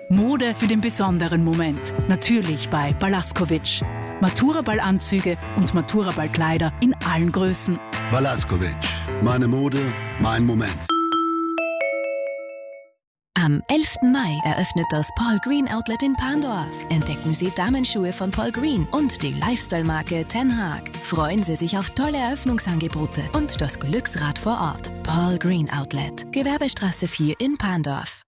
Mode für den besonderen Moment. Natürlich bei Balaskovic. Maturaball-Anzüge und Maturaball-Kleider in allen Größen. Balaskovic. Meine Mode, mein Moment. Am 11. Mai eröffnet das Paul Green Outlet in Pandorf. Entdecken Sie Damenschuhe von Paul Green und die Lifestyle-Marke Ten Hag. Freuen Sie sich auf tolle Eröffnungsangebote und das Glücksrad vor Ort. Paul Green Outlet, Gewerbestraße 4 in Pandorf.